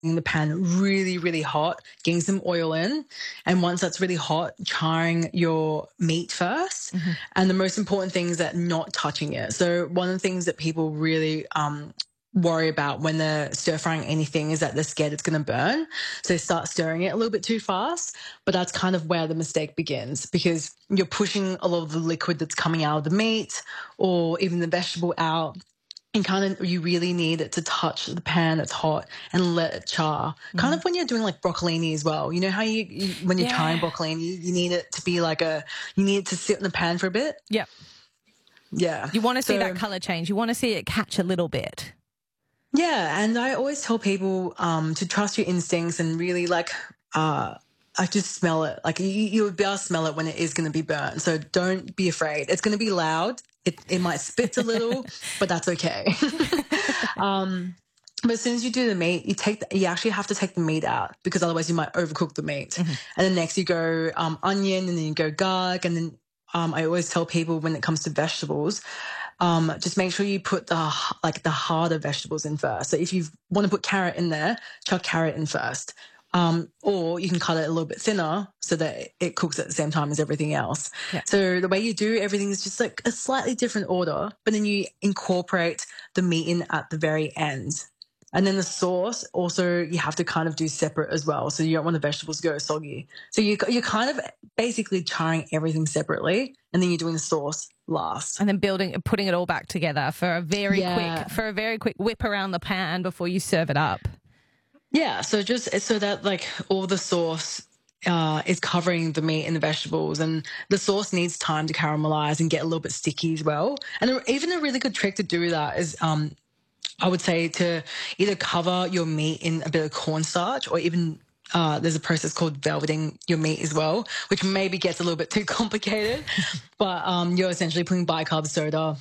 the pan really, really hot, getting some oil in. And once that's really hot, charring your meat first. And the most important thing is that not touching it. So one of the things that people really worry about when they're stir frying anything is that they're scared it's going to burn. So they start stirring it a little bit too fast. But that's kind of where the mistake begins, because you're pushing a lot of the liquid that's coming out of the meat or even the vegetable out. And kind of, you really need it to touch the pan that's hot and let it char. Kind of when you're doing like broccolini as well. You know how when you're charring broccolini, you need it to be you need it to sit in the pan for a bit. Yep. Yeah. You want to see that colour change. You want to see it catch a little bit. Yeah. And I always tell people to trust your instincts and really I just smell it. Like you'll be able to smell it when it is going to be burnt. So don't be afraid. It's going to be loud. It might spit a little, but that's okay. But as soon as you do the meat, you actually have to take the meat out, because otherwise you might overcook the meat. And then next you go onion, and then you go garlic, and then I always tell people when it comes to vegetables, just make sure you put the harder vegetables in first. So if you want to put carrot in there, chuck carrot in first. Or you can cut it a little bit thinner so that it cooks at the same time as everything else. Yeah. So the way you do everything is just like a slightly different order, but then you incorporate the meat in at the very end. And then the sauce also you have to kind of do separate as well. So you don't want the vegetables to go soggy. So you're kind of basically charring everything separately, and then you're doing the sauce last. And then putting it all back together for a very quick whip around the pan before you serve it up. Yeah, so just so that like all the sauce is covering the meat and the vegetables, and the sauce needs time to caramelize and get a little bit sticky as well. And even a really good trick to do that is I would say to either cover your meat in a bit of cornstarch, or even there's a process called velveting your meat as well, which maybe gets a little bit too complicated, but you're essentially putting bicarb soda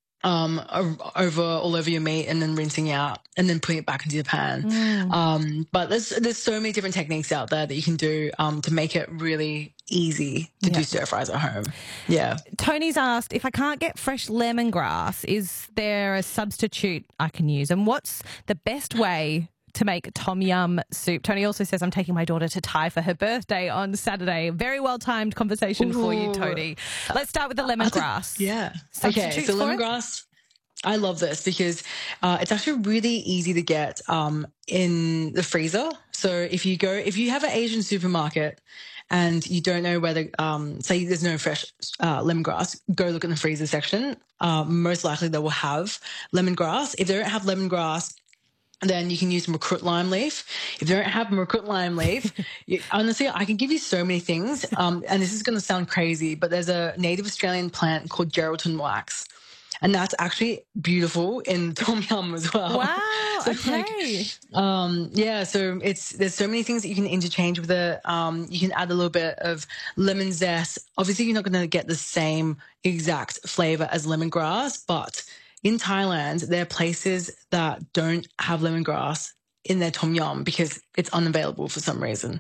all over your meat and then rinsing out and then putting it back into the pan. But there's so many different techniques out there that you can do to make it really easy to do stir fries at home. Yeah. Tony's asked, if I can't get fresh lemongrass, is there a substitute I can use? And what's the best way to make tom yum soup? Tony also says, I'm taking my daughter to Thai for her birthday on Saturday. Very well-timed conversation for you, Tony. Let's start with the lemongrass. Okay, so lemongrass, I love this because it's actually really easy to get in the freezer. So if you have an Asian supermarket and you don't know whether, say there's no fresh lemongrass, go look in the freezer section. Most likely they will have lemongrass. If they don't have lemongrass, then you can use Makrut lime leaf. If you don't have Makrut lime leaf, honestly, I can give you so many things. And this is going to sound crazy, but there's a native Australian plant called Geraldton wax. And that's actually beautiful in tom yum as well. Wow, so okay. So there's so many things that you can interchange with it. You can add a little bit of lemon zest. Obviously, you're not going to get the same exact flavor as lemongrass, but in Thailand, there are places that don't have lemongrass in their tom yum because it's unavailable for some reason.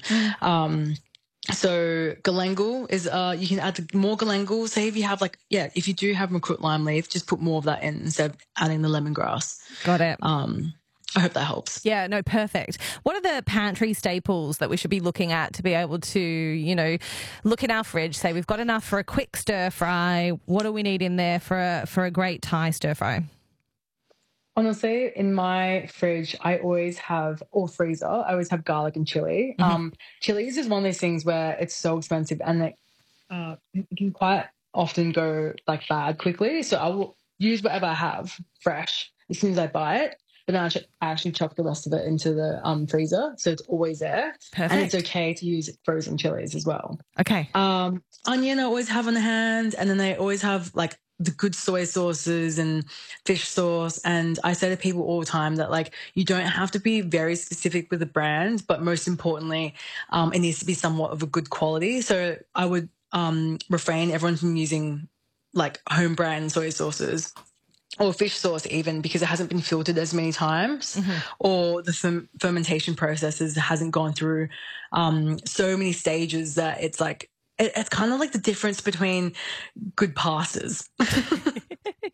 So galangal is, you can add more galangal. Say if you have if you do have Makrut lime leaf, just put more of that in instead of adding the lemongrass. Got it. I hope that helps. Yeah, no, perfect. What are the pantry staples that we should be looking at to be able to, look in our fridge, say we've got enough for a quick stir fry? What do we need in there for a great Thai stir fry? Honestly, in my fridge, I always have, or freezer, I always have garlic and chili. Chili is just one of those things where it's so expensive and it can quite often go bad quickly. So I will use whatever I have fresh as soon as I buy it. But then I actually chuck the rest of it into the freezer, so it's always there. Perfect. And it's okay to use frozen chilies as well. Okay. Onion I always have on hand, and then they always have the good soy sauces and fish sauce. And I say to people all the time that you don't have to be very specific with the brand, but most importantly, it needs to be somewhat of a good quality. So I would refrain everyone from using home brand soy sauces or fish sauce even, because it hasn't been filtered as many times, or the fermentation processes hasn't gone through so many stages that it's it's kind of like the difference between good pastas.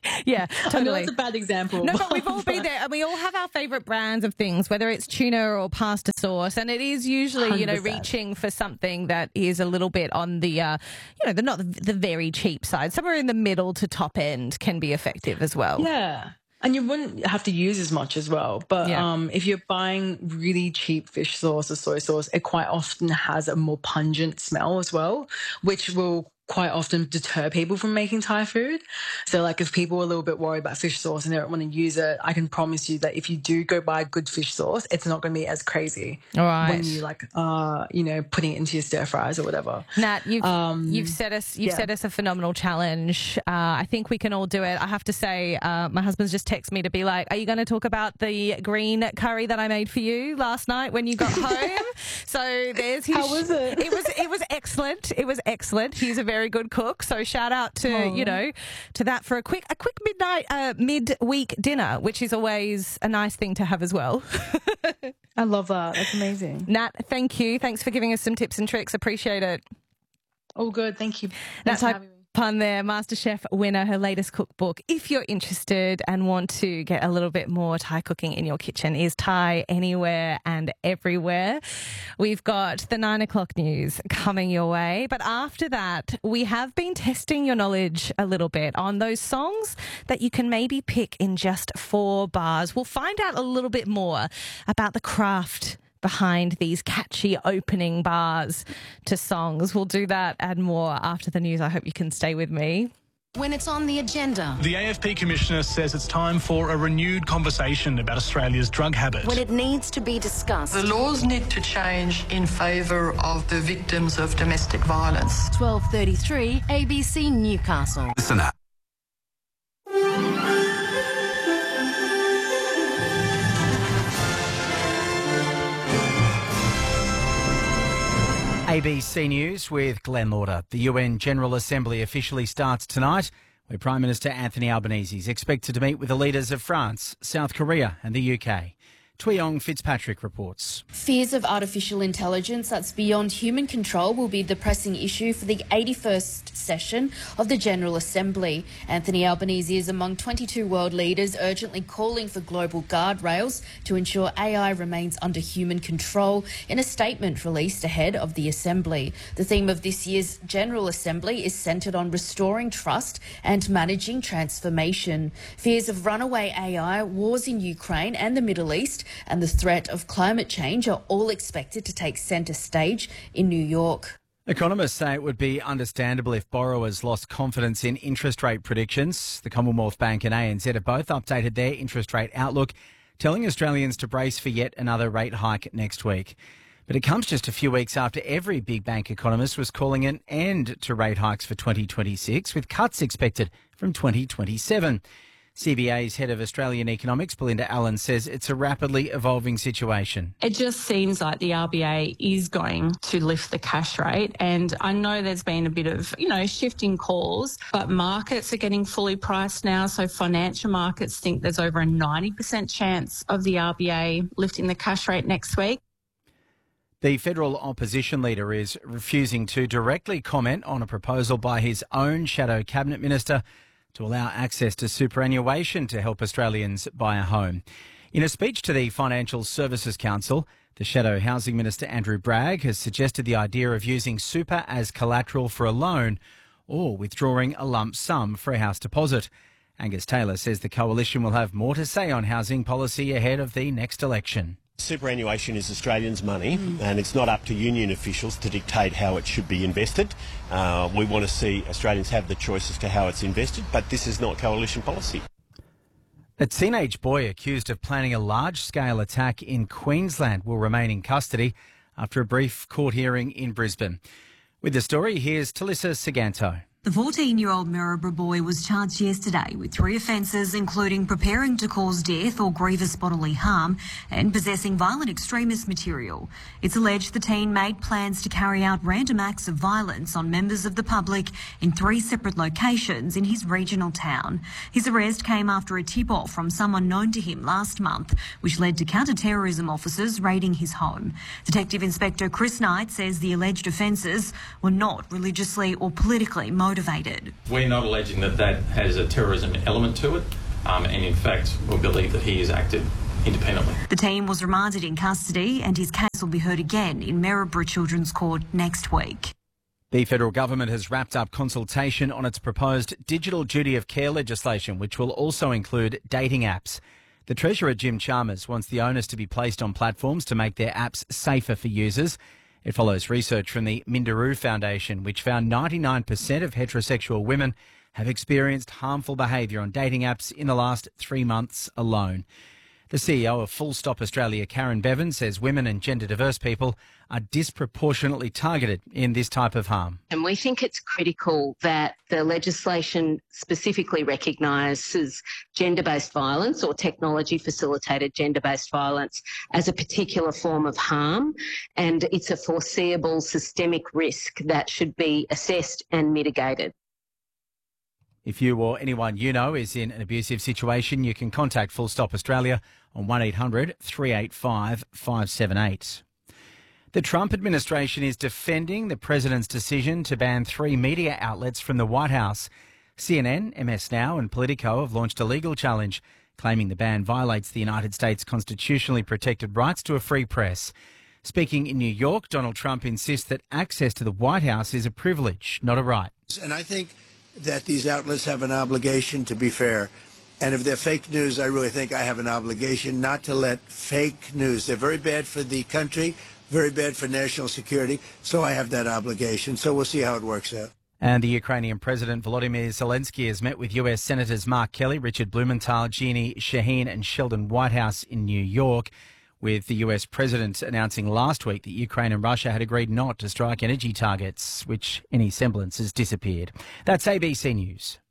Yeah, I know totally. that's a bad example. No, but we've all been there, and we all have our favourite brands of things, whether it's tuna or pasta sauce, and it is usually, 100%. reaching for something that is a little bit on the, not the very cheap side. Somewhere in the middle to top end can be effective as well. Yeah. And you wouldn't have to use as much as well. But Yeah. if you're buying really cheap fish sauce or soy sauce, it quite often has a more pungent smell as well, which will quite often deter people from making Thai food. So like if people are a little bit worried about fish sauce and they don't want to use it, I can promise you that if you do go buy good fish sauce, it's not going to be as crazy All right. when you putting it into your stir fries or whatever. Nat, you've set us a phenomenal challenge. I think we can all do it. I have to say, my husband's just texted me to be like, "Are you going to talk about the green curry that I made for you last night when you got home?" So there's his. How was it? It was excellent. It was excellent. He's a very good cook. So shout out to to that for a quick midweek dinner, which is always a nice thing to have as well. I love that. That's amazing. Nat, thank you. Thanks for giving us some tips and tricks. Appreciate it. All good. Thank you. That's Thanks for having me. Pun there, MasterChef winner, her latest cookbook. If you're interested and want to get a little bit more Thai cooking in your kitchen, is Thai Anywhere and Everywhere. We've got the 9 o'clock news coming your way. But after that, we have been testing your knowledge a little bit on those songs that you can maybe pick in just 4 bars. We'll find out a little bit more about the craft behind these catchy opening bars to songs. We'll do that and more after the news. I hope you can stay with me. When it's on the agenda. The AFP Commissioner says it's time for a renewed conversation about Australia's drug habit. When it needs to be discussed. The laws need to change in favour of the victims of domestic violence. 12:33 ABC Newcastle. Listen up. ABC News with Glenn Lauder. The UN General Assembly officially starts tonight, where Prime Minister Anthony Albanese is expected to meet with the leaders of France, South Korea and the UK. Tweong Fitzpatrick reports. Fears of artificial intelligence that's beyond human control will be the pressing issue for the 81st session of the General Assembly. Anthony Albanese is among 22 world leaders urgently calling for global guardrails to ensure AI remains under human control in a statement released ahead of the Assembly. The theme of this year's General Assembly is centred on restoring trust and managing transformation. Fears of runaway AI, wars in Ukraine and the Middle East, and the threat of climate change are all expected to take centre stage in New York. Economists say it would be understandable if borrowers lost confidence in interest rate predictions. The Commonwealth Bank and ANZ have both updated their interest rate outlook, telling Australians to brace for yet another rate hike next week. But it comes just a few weeks after every big bank economist was calling an end to rate hikes for 2026, with cuts expected from 2027. CBA's head of Australian economics, Belinda Allen, says it's a rapidly evolving situation. It just seems like the RBA is going to lift the cash rate. And I know there's been a bit of, shifting calls, but markets are getting fully priced now. So financial markets think there's over a 90% chance of the RBA lifting the cash rate next week. The federal opposition leader is refusing to directly comment on a proposal by his own shadow cabinet minister to allow access to superannuation to help Australians buy a home. In a speech to the Financial Services Council, the Shadow Housing Minister Andrew Bragg has suggested the idea of using super as collateral for a loan or withdrawing a lump sum for a house deposit. Angus Taylor says the coalition will have more to say on housing policy ahead of the next election. Superannuation is Australians' money and it's not up to union officials to dictate how it should be invested. We want to see Australians have the choice as to how it's invested, but this is not coalition policy. A teenage boy accused of planning a large-scale attack in Queensland will remain in custody after a brief court hearing in Brisbane. With the story, here's Talissa Siganto. The 14-year-old Maryborough boy was charged yesterday with 3 offences, including preparing to cause death or grievous bodily harm and possessing violent extremist material. It's alleged the teen made plans to carry out random acts of violence on members of the public in 3 separate locations in his regional town. His arrest came after a tip-off from someone known to him last month, which led to counter-terrorism officers raiding his home. Detective Inspector Chris Knight says the alleged offences were not religiously or politically motivated. motivated. We're not alleging that that has a terrorism element to it, and in fact we believe that he has acted independently. The teen was remanded in custody and his case will be heard again in Maryborough Children's Court next week. The federal government has wrapped up consultation on its proposed digital duty of care legislation, which will also include dating apps. The Treasurer, Jim Chalmers, wants the onus to be placed on platforms to make their apps safer for users. It follows research from the Minderoo Foundation, which found 99% of heterosexual women have experienced harmful behaviour on dating apps in the last 3 months alone. The CEO of Full Stop Australia, Karen Bevan, says women and gender diverse people are disproportionately targeted in this type of harm. And we think it's critical that the legislation specifically recognises gender-based violence or technology-facilitated gender-based violence as a particular form of harm, and it's a foreseeable systemic risk that should be assessed and mitigated. If you or anyone you know is in an abusive situation, you can contact Full Stop Australia on 1800 385 578. The Trump administration is defending the president's decision to ban 3 media outlets from the White House. CNN, MS Now and Politico have launched a legal challenge, claiming the ban violates the United States' constitutionally protected rights to a free press. Speaking in New York, Donald Trump insists that access to the White House is a privilege, not a right. And I think that these outlets have an obligation to be fair. And if they're fake news, I really think I have an obligation not to let fake news. They're very bad for the country, very bad for national security. So I have that obligation. So we'll see how it works out. And the Ukrainian President Volodymyr Zelensky has met with US Senators Mark Kelly, Richard Blumenthal, Jeannie Shaheen and Sheldon Whitehouse in New York, with the US President announcing last week that Ukraine and Russia had agreed not to strike energy targets, which any semblance has disappeared. That's ABC News.